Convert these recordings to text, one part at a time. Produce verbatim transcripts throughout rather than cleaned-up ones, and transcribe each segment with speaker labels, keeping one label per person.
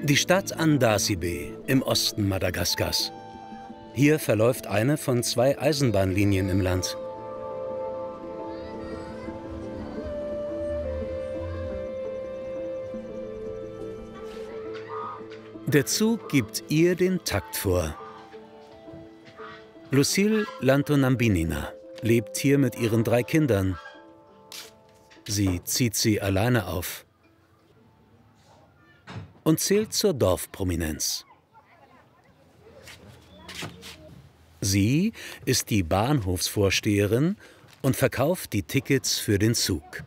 Speaker 1: Die Stadt Andasibe im Osten Madagaskars. Hier verläuft eine von zwei Eisenbahnlinien im Land. Der Zug gibt ihr den Takt vor. Lucille Lantonambinina lebt hier mit ihren drei Kindern. Sie zieht sie alleine auf und zählt zur Dorfprominenz. Sie ist die Bahnhofsvorsteherin und verkauft die Tickets für den Zug.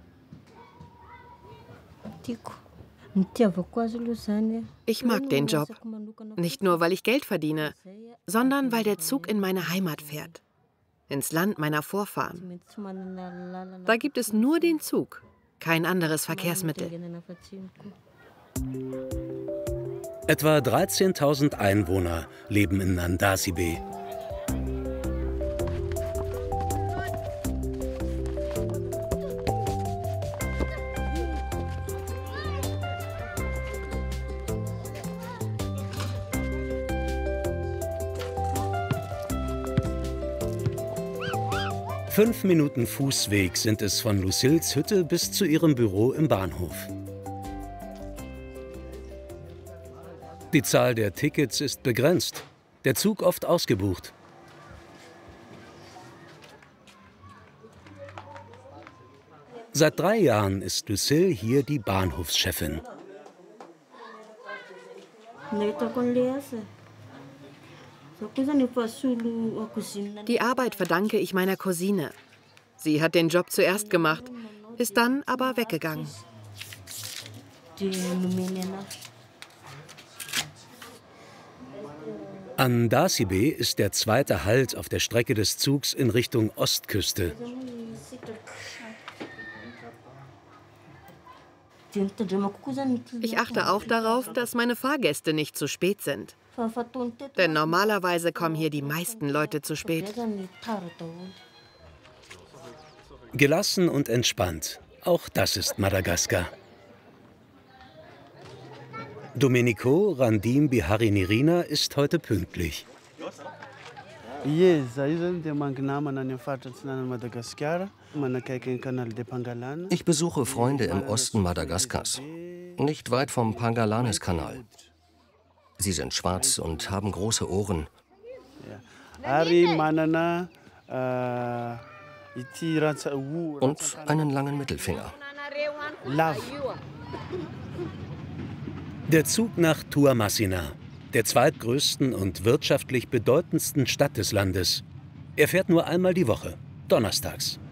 Speaker 2: Ich mag den Job. Nicht nur, weil ich Geld verdiene, sondern weil der Zug in meine Heimat fährt. Ins Land meiner Vorfahren. Da gibt es nur den Zug, kein anderes Verkehrsmittel.
Speaker 1: Etwa dreizehntausend Einwohner leben in Andasibe. Fünf Minuten Fußweg sind es von Lucilles Hütte bis zu ihrem Büro im Bahnhof. Die Zahl der Tickets ist begrenzt, der Zug oft ausgebucht. Seit drei Jahren ist Lucille hier die Bahnhofschefin.
Speaker 2: Die Arbeit verdanke ich meiner Cousine. Sie hat den Job zuerst gemacht, ist dann aber weggegangen.
Speaker 1: Andasibe ist der zweite Halt auf der Strecke des Zugs in Richtung Ostküste.
Speaker 2: Ich achte auch darauf, dass meine Fahrgäste nicht zu spät sind. Denn normalerweise kommen hier die meisten Leute zu spät.
Speaker 1: Gelassen und entspannt, auch das ist Madagaskar. Domenico Randim Biharinirina ist heute pünktlich.
Speaker 3: Ich besuche Freunde im Osten Madagaskars, nicht weit vom Pangalanes-Kanal. Sie sind schwarz und haben große Ohren. Und einen langen Mittelfinger.
Speaker 1: Der Zug nach Tuamasina, der zweitgrößten und wirtschaftlich bedeutendsten Stadt des Landes. Er fährt nur einmal die Woche, donnerstags.